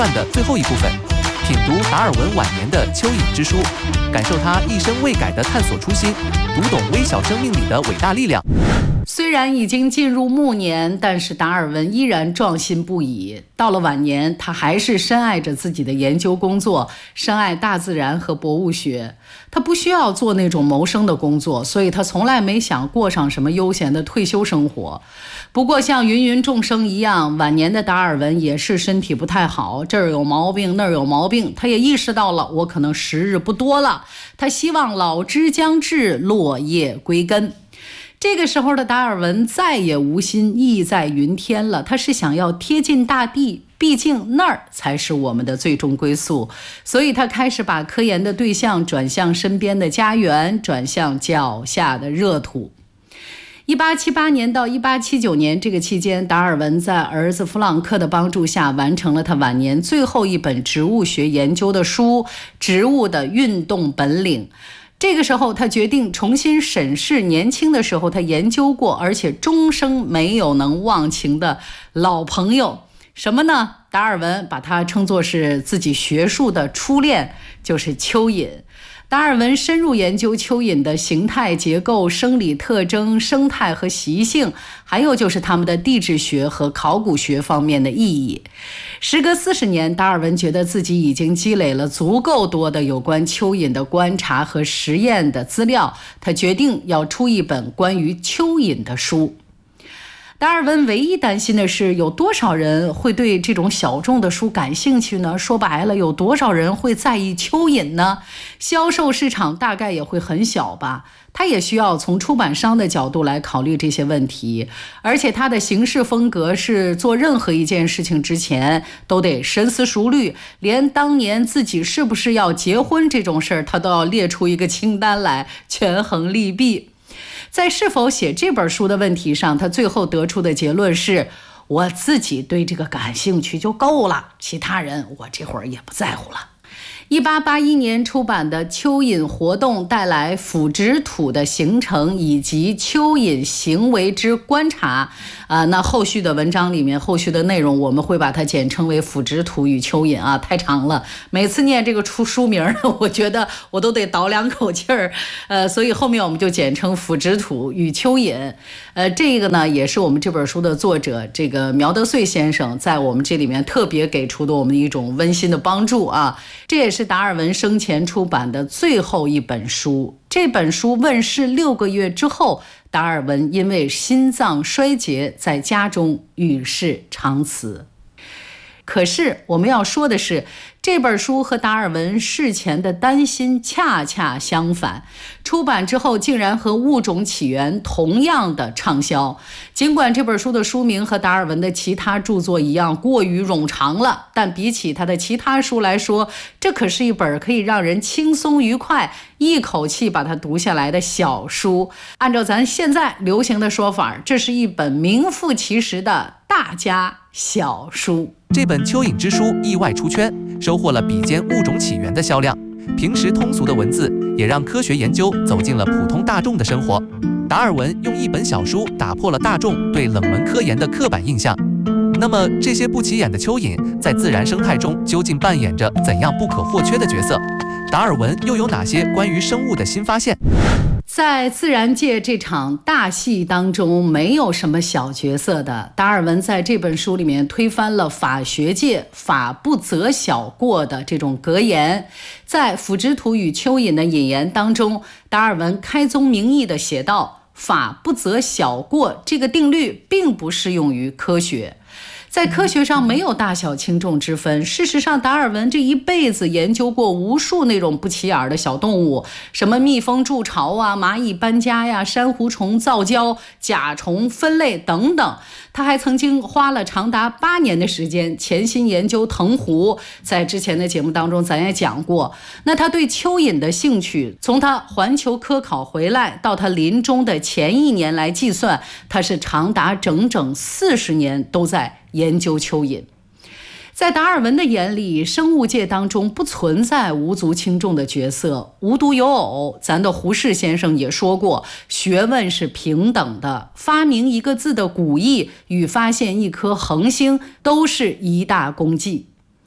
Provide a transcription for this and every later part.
传的最后一部分，品读达尔文晚年的蚯蚓之书，感受他一生未改的探索初心，读懂微小生命里的伟大力量。 虽然已经进入暮年，但是达尔文依然壮心不已。到了晚年，他还是深爱着自己的研究工作，深爱大自然和博物学。他不需要做那种谋生的工作，所以他从来没想过上什么悠闲的退休生活。不过像芸芸众生一样，晚年的达尔文也是身体不太好，这儿有毛病那儿有毛病，他也意识到了我可能时日不多了，他希望老之将至，落叶归根。这个时候的达尔文再也无心意在云天了，他是想要贴近大地，毕竟那儿才是我们的最终归宿。所以他开始把科研的对象转向身边的家园，转向脚下的热土。1878年到1879年这个期间，达尔文在儿子弗朗克的帮助下，完成了他晚年最后一本植物学研究的书《植物的运动本领》。这个时候他决定重新审视年轻的时候他研究过而且终生没有能忘情的老朋友，什么呢？达尔文把它称作是自己学术的初恋，就是蚯蚓。达尔文深入研究蚯蚓的形态结构、生理特征、生态和习性，还有就是它们的地质学和考古学方面的意义。时隔40年，达尔文觉得自己已经积累了足够多的有关蚯蚓的观察和实验的资料，他决定要出一本关于蚯蚓的书。达尔文唯一担心的是，有多少人会对这种小众的书感兴趣呢？说白了，有多少人会在意蚯蚓呢？销售市场大概也会很小吧。他也需要从出版商的角度来考虑这些问题，而且他的行事风格是做任何一件事情之前都得深思熟虑，连当年自己是不是要结婚这种事儿，他都要列出一个清单来，权衡利弊。在是否写这本书的问题上，他最后得出的结论是：我自己对这个感兴趣就够了，其他人我这会儿也不在乎了。1881年出版的《蚯蚓活动带来腐殖土的形成以及蚯蚓行为之观察》那后续的文章里面，后续的内容我们会把它简称为腐殖土与蚯蚓啊，太长了，每次念这个书名我觉得我都得倒2口气儿，所以后面我们就简称腐殖土与蚯蚓。这个呢也是我们这本书的作者这个苗德穗先生在我们这里面特别给出的我们一种温馨的帮助啊。这也是达尔文生前出版的最后一本书。这本书问世6个月之后，达尔文因为心脏衰竭在家中与世长辞。可是我们要说的是，这本书和达尔文事前的担心恰恰相反，出版之后竟然和《物种起源》同样的畅销。尽管这本书的书名和达尔文的其他著作一样过于冗长了，但比起他的其他书来说，这可是一本可以让人轻松愉快一口气把它读下来的小书。按照咱现在流行的说法，这是一本名副其实的大家小书。 这本蚯蚓之书意外出圈，收获了比肩《物种起源》的销量。平时通俗的文字也让科学研究走进了普通大众的生活。达尔文用一本小书打破了大众对冷门科研的刻板印象。那么这些不起眼的蚯蚓在自然生态中究竟扮演着怎样不可或缺的角色？达尔文又有哪些关于生物的新发现？ 在自然界这场大戏当中，没有什么小角色的。达尔文在这本书里面推翻了法学界法不责小过的这种格言。在《腐殖土与蚯蚓》的引言当中，达尔文开宗明义地写道：法不责小过这个定律并不适用于科学。在科学上没有大小轻重之分。事实上，达尔文这一辈子研究过无数那种不起眼的小动物，什么蜜蜂筑巢啊、蚂蚁搬家呀、珊瑚虫造礁、甲虫分类等等。他还曾经花了长达8年的时间潜心研究藤壶，在之前的节目当中咱也讲过。那他对蚯蚓的兴趣，从他环球科考回来到他临终的前1年来计算，他是长达整整40年都在研究蚯蚓。在达尔文的眼里，生物界当中不存在无足轻重的角色，无独有偶，咱的胡适先生也说过，学问是平等的，发明一个字的古意与发现一颗恒星都是一大功绩。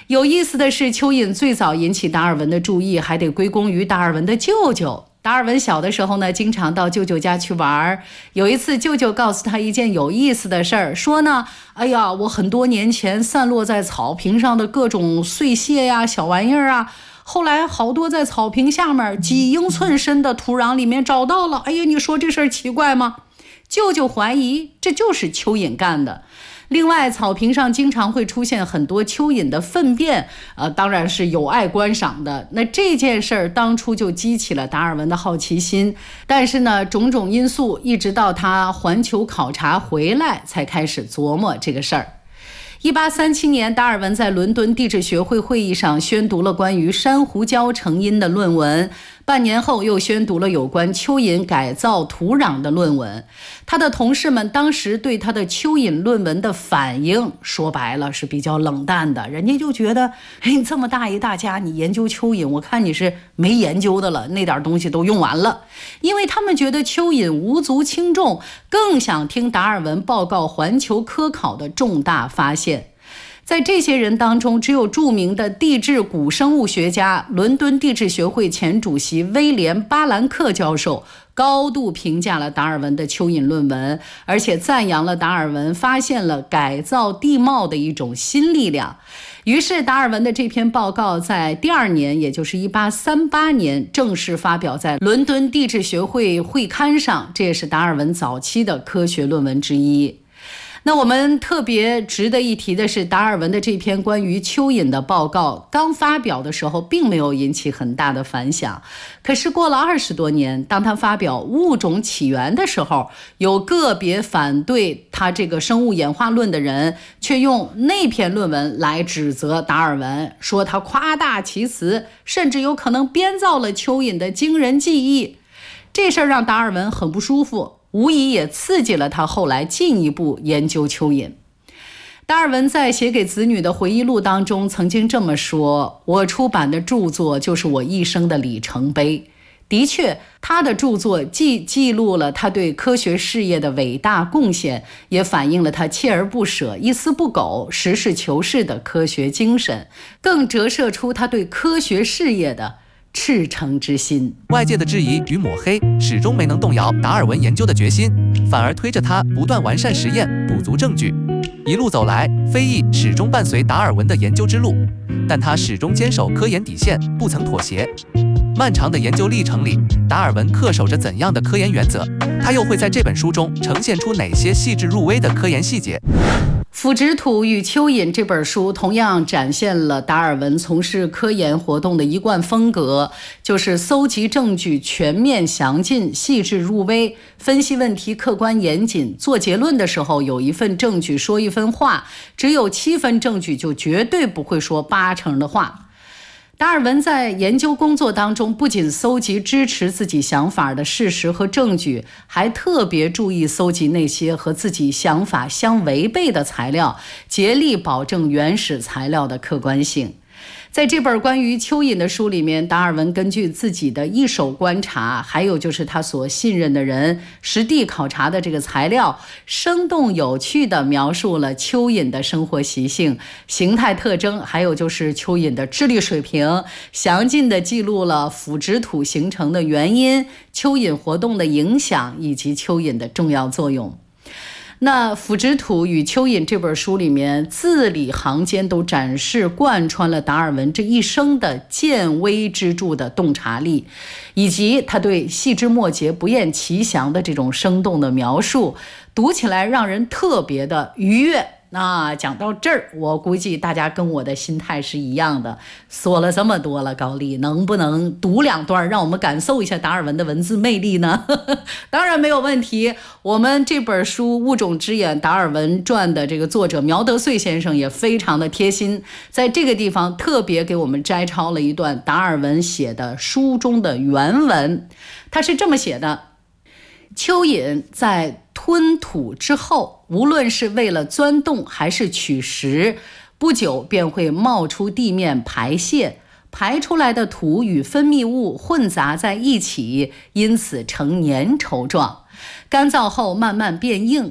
有意思的是，蚯蚓最早引起达尔文的注意，还得归功于达尔文的舅舅。达尔文小的时候呢，经常到舅舅家去玩。有一次，舅舅告诉他一件有意思的事儿，说呢，哎呀，我很多年前散落在草坪上的各种碎屑呀、小玩意儿啊，后来好多在草坪下面几英寸深的土壤里面找到了。哎呀，你说这事儿奇怪吗？舅舅怀疑这就是蚯蚓干的。另外，草坪上经常会出现很多蚯蚓的粪便，当然是有碍观赏的。那这件事儿当初就激起了达尔文的好奇心，但是呢，种种因素，一直到他环球考察回来，才开始琢磨这个事儿。1837年，达尔文在伦敦地质学会会议上宣读了关于珊瑚礁成因的论文，半年后又宣读了有关蚯蚓改造土壤的论文。他的同事们当时对他的蚯蚓论文的反应，说白了是比较冷淡的。人家就觉得，你这么大一大家，你研究蚯蚓，我看你是没研究的了，那点东西都用完了。因为他们觉得蚯蚓无足轻重，更想听达尔文报告环球科考的重大发现。在这些人当中，只有著名的地质古生物学家、伦敦地质学会前主席威廉·巴兰克教授高度评价了达尔文的蚯蚓论文，而且赞扬了达尔文发现了改造地貌的一种新力量。于是达尔文的这篇报告在第二年，也就是1838年正式发表在伦敦地质学会会刊上，这也是达尔文早期的科学论文之一。那我们特别值得一提的是，达尔文的这篇关于蚯蚓的报告刚发表的时候并没有引起很大的反响，可是过了20多年，当他发表《物种起源》的时候，有个别反对他这个生物演化论的人却用那篇论文来指责达尔文，说他夸大其词，甚至有可能编造了蚯蚓的惊人记忆。这事儿让达尔文很不舒服，无疑也刺激了他后来进一步研究蚯蚓。达尔文在写给子女的回忆录当中曾经这么说，我出版的著作就是我一生的里程碑。的确，他的著作既记录了他对科学事业的伟大贡献，也反映了他锲而不舍、一丝不苟、实事求是的科学精神，更折射出他对科学事业的赤诚之心。 外界的质疑与抹黑始终没能动摇达尔文研究的决心，反而推着他不断完善实验，补足证据。一路走来，非议始终伴随达尔文的研究之路，但他始终坚守科研底线，不曾妥协。漫长的研究历程里，达尔文恪守着怎样的科研原则？他又会在这本书中呈现出哪些细致入微的科研细节？ 腐殖土与蚯蚓这本书同样展现了达尔文从事科研活动的一贯风格，就是搜集证据全面详尽、细致入微，分析问题客观严谨，做结论的时候有一份证据说一分话，只有7分证据就绝对不会说80%的话。达尔文在研究工作当中，不仅搜集支持自己想法的事实和证据，还特别注意搜集那些和自己想法相违背的材料，竭力保证原始材料的客观性。在这本关于蚯蚓的书里面，达尔文根据自己的一手观察，还有就是他所信任的人实地考察的这个材料，生动有趣地描述了蚯蚓的生活习性、形态特征，还有就是蚯蚓的智力水平，详尽地记录了腐殖土形成的原因、蚯蚓活动的影响以及蚯蚓的重要作用。那《腐殖土与蚯蚓》这本书里面，字里行间都展示贯穿了达尔文这一生的见微知著的洞察力，以及他对细枝末节不厌其详的这种生动的描述，读起来让人特别的愉悦。那讲到这儿，我估计大家跟我的心态是一样的。说了这么多了，高丽能不能读2段让我们感受一下达尔文的文字魅力呢？当然没有问题。我们这本书《物种之眼》达尔文传的这个作者苗德穗先生也非常的贴心，在这个地方特别给我们摘抄了一段达尔文写的书中的原文。他是这么写的：蚯蚓在吞土之后，无论是为了钻洞还是取食，不久便会冒出地面排泄，排出来的土与分泌物混杂在一起，因此呈粘稠状。干燥后慢慢变硬，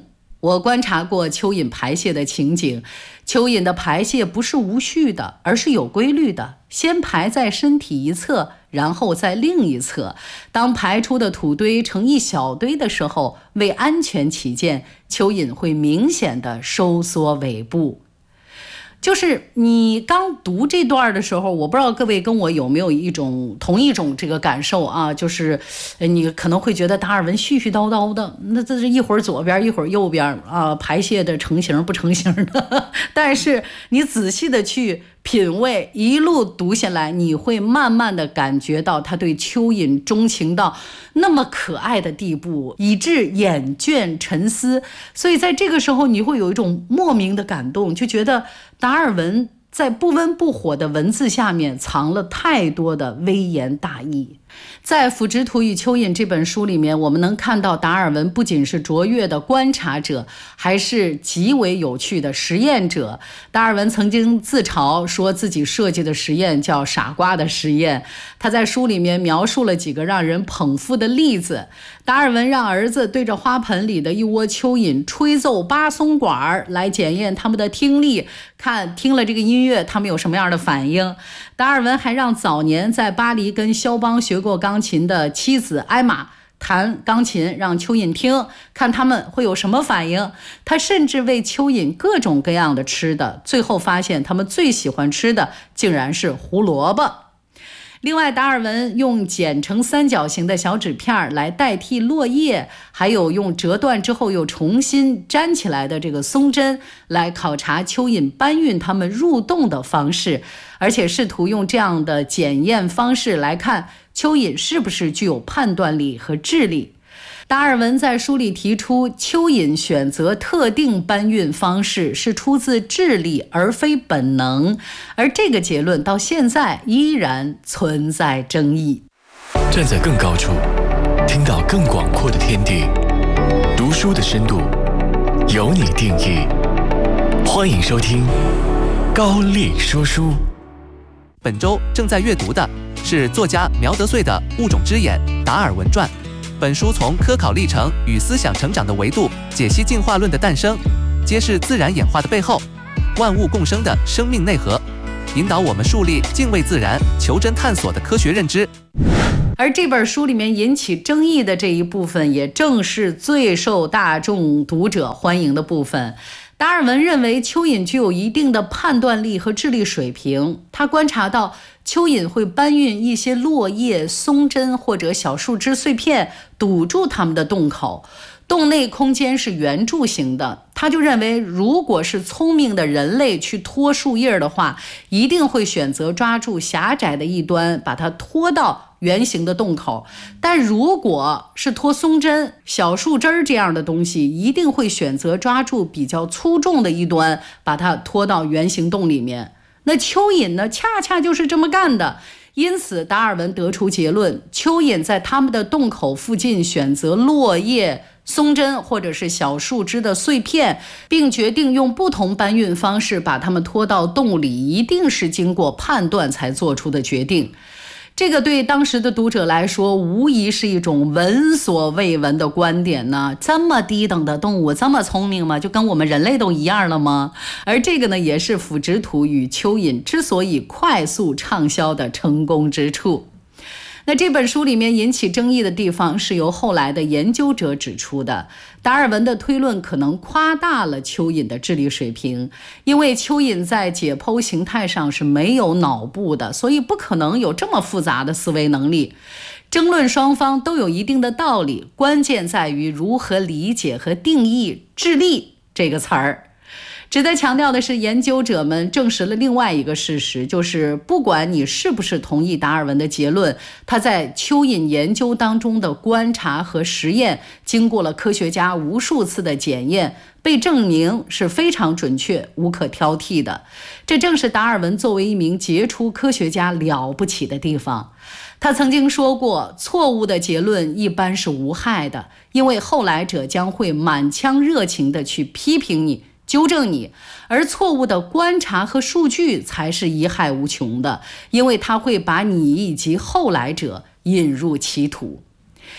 我观察过蚯蚓排泄的情景，蚯蚓的排泄不是无序的，而是有规律的，先排在身体一侧，然后在另一侧。当排出的土堆成一小堆的时候，为安全起见，蚯蚓会明显的收缩尾部。就是你刚读这段的时候，我不知道各位跟我有没有同一种这个感受啊，就是你可能会觉得达尔文絮絮叨叨的，那这是一会儿左边一会儿右边啊，排泄的成型不成型的。但是你仔细的去品味，一路读下来，你会慢慢的感觉到他对蚯蚓钟情到那么可爱的地步，以致眼倦沉思。所以在这个时候你会有一种莫名的感动，就觉得达尔文在不温不火的文字下面藏了太多的微言大义。在《腐殖土与蚯蚓》这本书里面，我们能看到达尔文不仅是卓越的观察者，还是极为有趣的实验者。达尔文曾经自嘲说自己设计的实验叫傻瓜的实验。他在书里面描述了几个让人捧腹的例子。达尔文让儿子对着花盆里的一窝蚯蚓吹奏巴松管来检验他们的听力，看听了这个音乐他们有什么样的反应。达尔文还让早年在巴黎跟肖邦学过钢琴的妻子艾玛弹钢琴，让蚯蚓听，看他们会有什么反应。他甚至喂蚯蚓各种各样的吃的，最后发现他们最喜欢吃的竟然是胡萝卜。另外，达尔文用剪成三角形的小纸片来代替落叶，还有用折断之后又重新粘起来的这个松针来考察蚯蚓搬运它们入洞的方式，而且试图用这样的检验方式来看蚯蚓是不是具有判断力和智力。达尔文在书里提出，蚯蚓选择特定搬运方式是出自智力而非本能，而这个结论到现在依然存在争议。 站在更高处，听到更广阔的天地，读书的深度由你定义。欢迎收听高力说书。 本周正在阅读的是作家苗德穗的《物种之眼：达尔文传》。本书从科考历程与思想成长的维度解析进化论的诞生，揭示自然演化的背后，万物共生的生命内核，引导我们树立敬畏自然、求真探索的科学认知。 而这本书里面引起争议的这一部分，也正是最受大众读者欢迎的部分。达尔文认为蚯蚓具有一定的判断力和智力水平，他观察到蚯蚓会搬运一些落叶、松针或者小树枝碎片，堵住它们的洞口。洞内空间是圆柱形的，他就认为如果是聪明的人类去拖树叶的话，一定会选择抓住狭窄的一端，把它拖到圆形的洞口。但如果是拖松针、小树枝这样的东西，一定会选择抓住比较粗重的一端，把它拖到圆形洞里面。那蚯蚓呢，恰恰就是这么干的。因此达尔文得出结论，蚯蚓在它们的洞口附近选择落叶、松针或者是小树枝的碎片，并决定用不同搬运方式把它们拖到洞里，一定是经过判断才做出的决定。这个对当时的读者来说，无疑是一种闻所未闻的观点呢。这么低等的动物这么聪明吗？就跟我们人类都一样了吗？而这个呢，也是腐殖土与蚯蚓之所以快速畅销的成功之处。那这本书里面引起争议的地方是由后来的研究者指出的。达尔文的推论可能夸大了蚯蚓的智力水平，因为蚯蚓在解剖形态上是没有脑部的，所以不可能有这么复杂的思维能力。争论双方都有一定的道理，关键在于如何理解和定义智力这个词儿。值得强调的是，研究者们证实了另外一个事实，就是不管你是不是同意达尔文的结论，他在蚯蚓研究当中的观察和实验，经过了科学家无数次的检验，被证明是非常准确、无可挑剔的。这正是达尔文作为一名杰出科学家了不起的地方。他曾经说过，错误的结论一般是无害的，因为后来者将会满腔热情地去批评你、纠正你，而错误的观察和数据才是贻害无穷的，因为它会把你以及后来者引入歧途。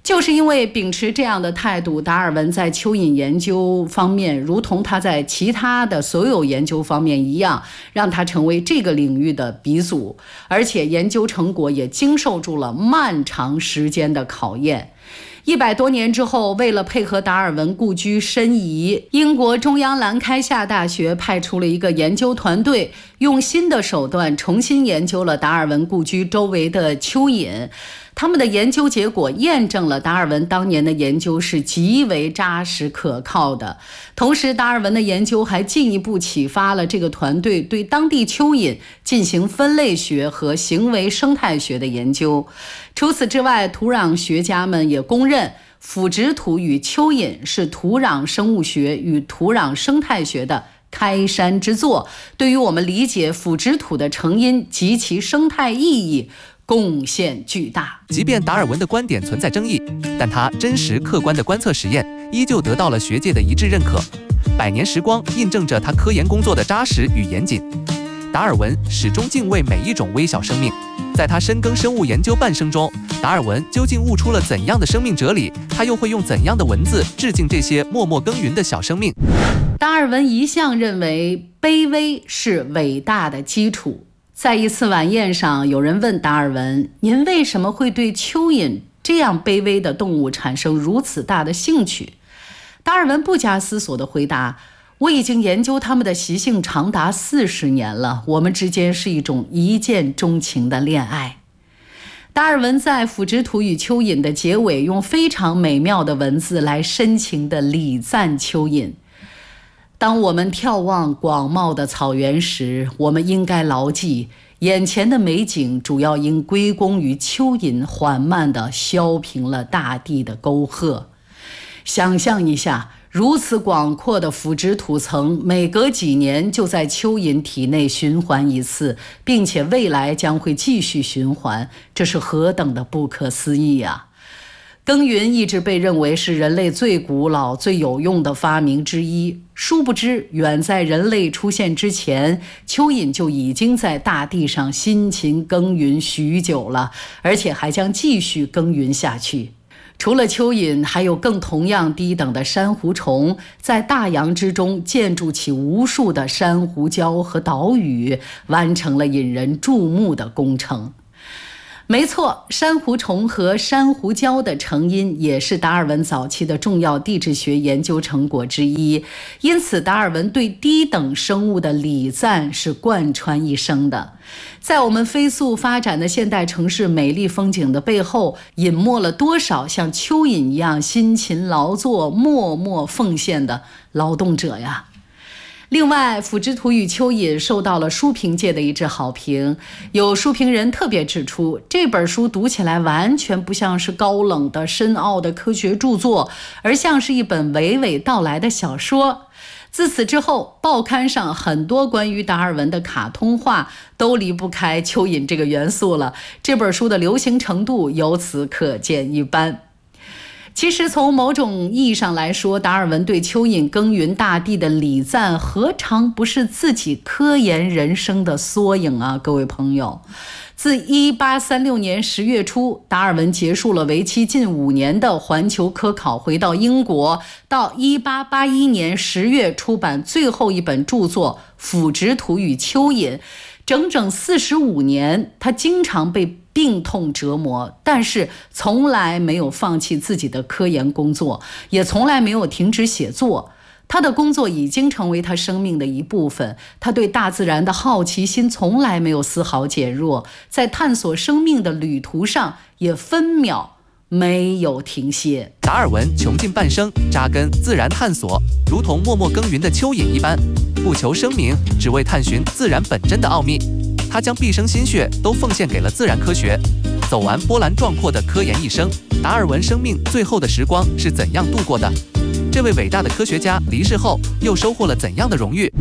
就是因为秉持这样的态度，达尔文在蚯蚓研究方面，如同他在其他的所有研究方面一样，让他成为这个领域的鼻祖，而且研究成果也经受住了漫长时间的考验。100多年之后，为了配合达尔文故居申遗，英国中央兰开夏大学派出了一个研究团队，用新的手段重新研究了达尔文故居周围的蚯蚓。他们的研究结果验证了达尔文当年的研究是极为扎实可靠的。同时，达尔文的研究还进一步启发了这个团队对当地蚯蚓进行分类学和行为生态学的研究。除此之外，土壤学家们也公认腐殖土与蚯蚓是土壤生物学与土壤生态学的开山之作，对于我们理解腐殖土的成因及其生态意义贡献巨大。 即便达尔文的观点存在争议，但他真实客观的观测实验依旧得到了学界的一致认可。100年时光印证着他科研工作的扎实与严谨。达尔文始终敬畏每一种微小生命，在他深耕生物研究半生中，达尔文究竟悟出了怎样的生命哲理？他又会用怎样的文字致敬这些默默耕耘的小生命？ 达尔文一向认为卑微是伟大的基础。在一次晚宴上，有人问达尔文：“您为什么会对蚯蚓这样卑微的动物产生如此大的兴趣？”达尔文不假思索地回答：“我已经研究它们的习性长达40年了，我们之间是一种一见钟情的恋爱。”达尔文在《腐殖土与蚯蚓》的结尾用非常美妙的文字来深情地礼赞蚯蚓。当我们眺望广袤的草原时，我们应该牢记，眼前的美景主要应归功于蚯蚓缓慢地削平了大地的沟壑。想象一下，如此广阔的腐殖土层，每隔几年就在蚯蚓体内循环一次，并且未来将会继续循环，这是何等的不可思议啊！耕耘一直被认为是人类最古老、最有用的发明之一。殊不知，远在人类出现之前，蚯蚓就已经在大地上辛勤耕耘许久了，而且还将继续耕耘下去。除了蚯蚓，还有更同样低等的珊瑚虫，在大洋之中建筑起无数的珊瑚礁和岛屿，完成了引人注目的工程。没错，珊瑚虫和珊瑚礁的成因也是达尔文早期的重要地质学研究成果之一，因此达尔文对低等生物的礼赞是贯穿一生的。在我们飞速发展的现代城市美丽风景的背后，隐没了多少像蚯蚓一样辛勤劳作、默默奉献的劳动者呀！另外，《腐殖土与蚯蚓》受到了书评界的一致好评。有书评人特别指出，这本书读起来完全不像是高冷的深奥的科学著作，而像是一本娓娓道来的小说。自此之后，报刊上很多关于达尔文的卡通画都离不开蚯蚓这个元素了，这本书的流行程度由此可见一斑。其实从某种意义上来说，达尔文对蚯蚓耕耘大地的礼赞何尝不是自己科研人生的缩影啊，各位朋友。自1836年10月初，达尔文结束了为期近5年的环球科考，回到英国，到1881年10月出版最后一本著作《腐殖土与蚯蚓》。整整45年，他经常被病痛折磨，但是从来没有放弃自己的科研工作，也从来没有停止写作。他的工作已经成为他生命的一部分，他对大自然的好奇心从来没有丝毫减弱，在探索生命的旅途上也分秒没有停歇。 达尔文穷尽半生扎根自然探索，如同默默耕耘的蚯蚓一般，不求声名，只为探寻自然本真的奥秘。他将毕生心血都奉献给了自然科学，走完波澜壮阔的科研一生。达尔文生命最后的时光是怎样度过的？这位伟大的科学家离世后又收获了怎样的荣誉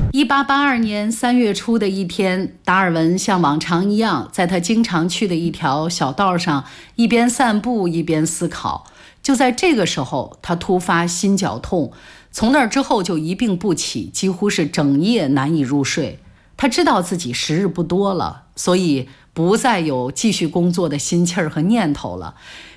？1882年3月初的一天，达尔文像往常一样，在他经常去的一条小道上，一边散步一边思考。就在这个时候，他突发心绞痛，从那之后就一病不起，几乎是整夜难以入睡。他知道自己时日不多了，所以不再有继续工作的心气儿和念头了。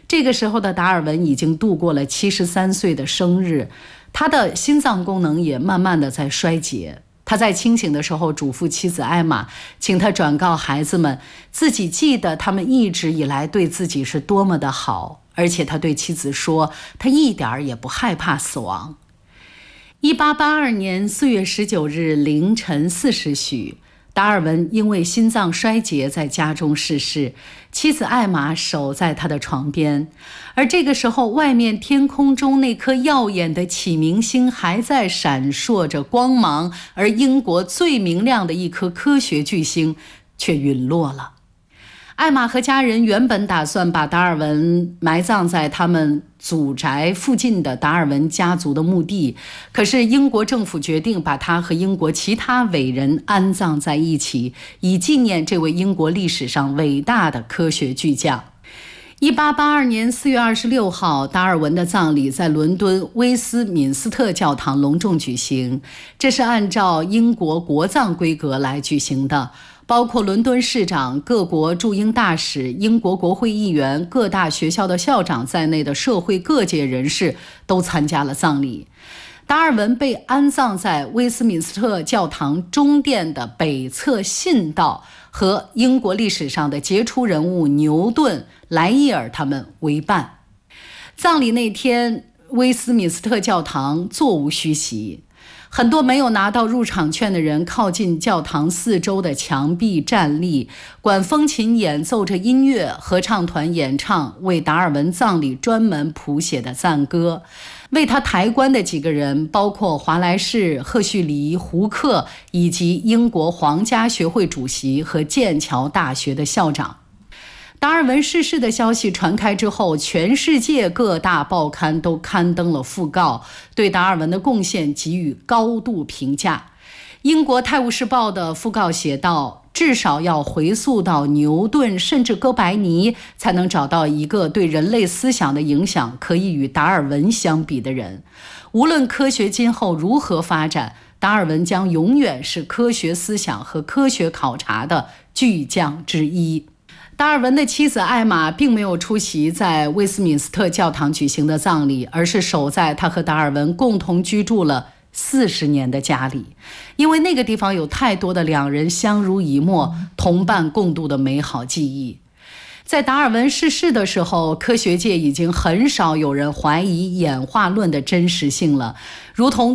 这个时候的达尔文已经度过了73岁的生日，他的心脏功能也慢慢的在衰竭。他在清醒的时候嘱咐妻子艾玛，请他转告孩子们，自己记得他们一直以来对自己是多么的好，而且他对妻子说，他一点也不害怕死亡。1882年4月19日凌晨4时许，达尔文因为心脏衰竭在家中逝世，妻子艾玛守在他的床边。而这个时候，外面天空中那颗耀眼的启明星还在闪烁着光芒，而英国最明亮的一颗科学巨星却陨落了。艾玛和家人原本打算把达尔文埋葬在他们祖宅附近的达尔文家族的墓地，可是英国政府决定把他和英国其他伟人安葬在一起，以纪念这位英国历史上伟大的科学巨匠。1882年4月26号，达尔文的葬礼在伦敦威斯敏斯特教堂隆重举行，这是按照英国国葬规格来举行的。包括伦敦市长、各国驻英大使、英国国会议员、各大学校的校长在内的社会各界人士都参加了葬礼。达尔文被安葬在威斯敏斯特教堂中殿的北侧信道，和英国历史上的杰出人物牛顿、莱伊尔他们为伴。葬礼那天，威斯敏斯特教堂座无虚席。很多没有拿到入场券的人靠近教堂四周的墙壁站立，管风琴演奏着音乐，合唱团演唱为达尔文葬礼专门谱写的赞歌。为他抬棺的几个人包括华莱士、赫胥黎、胡克以及英国皇家学会主席和剑桥大学的校长。达尔文逝世的消息传开之后，全世界各大报刊都刊登了讣告，对达尔文的贡献给予高度评价。英国《泰晤士报》的讣告写道，至少要回溯到牛顿甚至哥白尼，才能找到一个对人类思想的影响可以与达尔文相比的人。无论科学今后如何发展，达尔文将永远是科学思想和科学考察的巨匠之一。达尔文的妻子艾玛并没有出席在威斯敏斯特教堂举行的葬礼，而是守在他和达尔文共同居住了40年的家里，因为那个地方有太多的两人相濡以沫、同伴共度的美好记忆。在达尔文逝世的时候，科学界已经很少有人怀疑演化论的真实性了，如同